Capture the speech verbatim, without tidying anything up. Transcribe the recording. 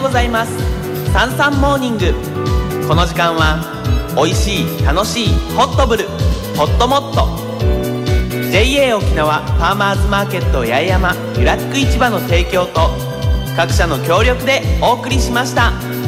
うございます。サンサンモーニング。この時間はおいしい楽しいホットブルホットモット ジェイエー 沖縄ファーマーズマーケット八重山ゆらつく市場の提供と各社の協力でお送りしました。